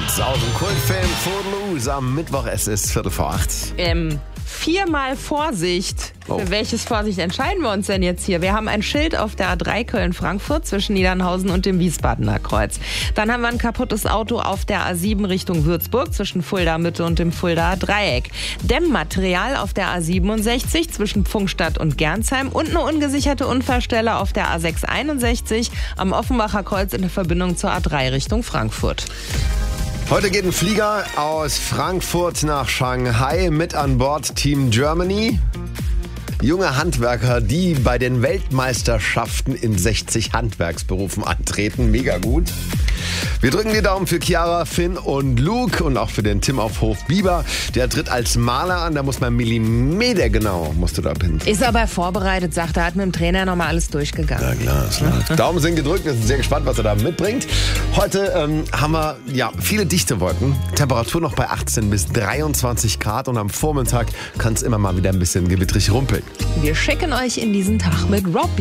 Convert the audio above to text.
Aus dem Kultfilm Footloose am Mittwoch, es ist 7:45. 4-mal Vorsicht. Oh. Für welches Vorsicht entscheiden wir uns denn jetzt hier? Wir haben ein Schild auf der A3 Köln-Frankfurt zwischen Niedernhausen und dem Wiesbadener Kreuz. Dann haben wir ein kaputtes Auto auf der A7 Richtung Würzburg zwischen Fulda-Mitte und dem Fuldaer Dreieck. Dämmmaterial auf der A67 zwischen Pfungstadt und Gernsheim und eine ungesicherte Unfallstelle auf der A661 am Offenbacher Kreuz in der Verbindung zur A3 Richtung Frankfurt. Heute geht ein Flieger aus Frankfurt nach Shanghai, mit an Bord Team Germany. Junge Handwerker, die bei den Weltmeisterschaften in 60 Handwerksberufen antreten. Mega gut. Wir drücken die Daumen für Chiara, Finn und Luke und auch für den Tim auf Hof Bieber. Der tritt als Maler an, da muss man millimetergenau, musst du da pinnen. Ist aber vorbereitet, sagt er, hat mit dem Trainer nochmal alles durchgegangen. Ja klar, es läuft. Daumen sind gedrückt, wir sind sehr gespannt, was er da mitbringt. Heute haben wir viele dichte Wolken, Temperatur noch bei 18 bis 23 Grad und am Vormittag kann es immer mal wieder ein bisschen gewittrig rumpeln. Wir schicken euch in diesen Tag mit Rob